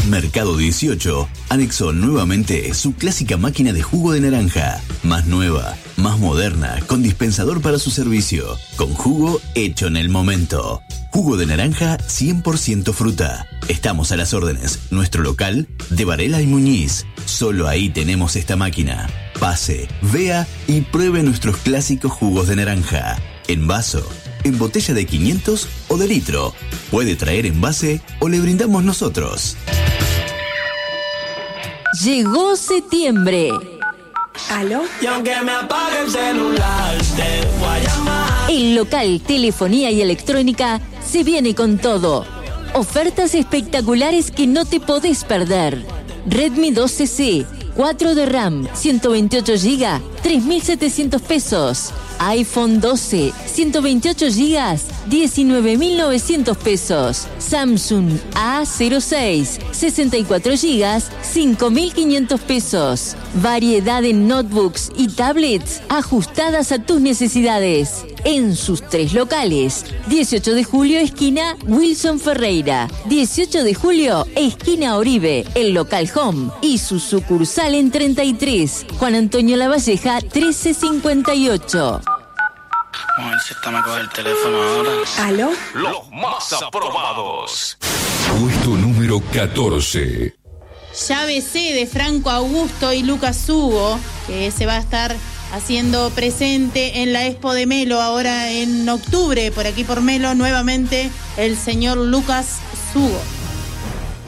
Mercado 18 anexó nuevamente su clásica máquina de jugo de naranja. Más nueva, más moderna, con dispensador para su servicio. Con jugo hecho en el momento. Jugo de naranja 100% fruta. Estamos a las órdenes. Nuestro local de Varela y Muñiz. Solo ahí tenemos esta máquina. Pase, vea y pruebe nuestros clásicos jugos de naranja. En vaso, en botella de 500 o de litro. Puede traer envase o le brindamos nosotros. Llegó septiembre. ¿Aló? Y aunque me apague el celular, te voy a llamar. El local Telefonía y Electrónica se viene con todo. Ofertas espectaculares que no te podés perder. Redmi 12C, 4 de RAM, 128 GB, 3.700 pesos. iPhone 12, 128 GB, 19.900 pesos. Samsung A06, 64 GB, 5.500 pesos. Variedad en notebooks y tablets ajustadas a tus necesidades. En sus 3 locales. 18 de julio, esquina Wilson Ferreira. 18 de julio, esquina Oribe, el local Home. Y su sucursal en 33, Juan Antonio Lavalleja, 1358. A ver si esta me coge el teléfono ahora. ¿Aló? Los más aprobados. Puesto número 14. Llámese de Franco Augusto y Lucas Hugo, que se va a estar haciendo presente en la Expo de Melo ahora en octubre, por aquí por Melo, nuevamente el señor Lucas Hugo.